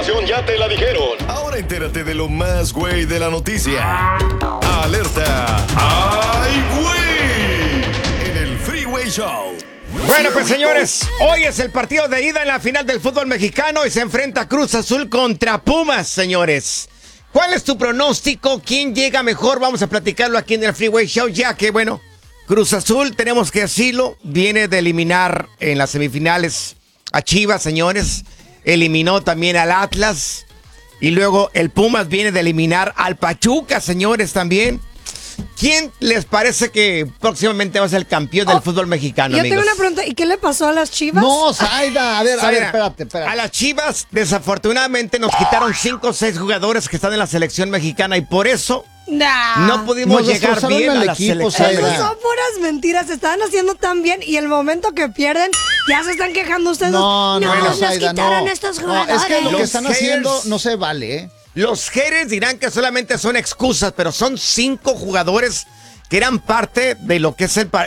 información ya te la dijeron. Ahora entérate de lo más güey de la noticia. ¡Alerta! ¡Ay, güey! En el Freeway Show. Bueno, pues señores, hoy es el partido de ida en la final del fútbol mexicano y se enfrenta Cruz Azul contra Pumas, señores. ¿Cuál es tu pronóstico? ¿Quién llega mejor? Vamos a platicarlo aquí en el Freeway Show, ya que, bueno, Cruz Azul, tenemos que decirlo, viene de eliminar en las semifinales a Chivas, señores. Eliminó también al Atlas. Y luego el Pumas viene de eliminar al Pachuca, señores, también. ¿Quién les parece que próximamente va a ser el campeón del fútbol mexicano, amigos? Yo tengo una pregunta. ¿Y qué le pasó a las Chivas? No, Zaida, a ver, espérate. A las Chivas, desafortunadamente, nos quitaron 5 o 6 jugadores que están en la selección mexicana y por eso no pudimos llegar bien a la selección. Eso son puras mentiras. Se estaban haciendo tan bien y el momento que pierden, ya se están quejando ustedes. No, nos Zaida, quitaron estos jugadores. No, es que lo que Los están haters haciendo no se vale, ¿eh? Los haters dirán que solamente son excusas, pero son 5 jugadores que eran parte de lo que es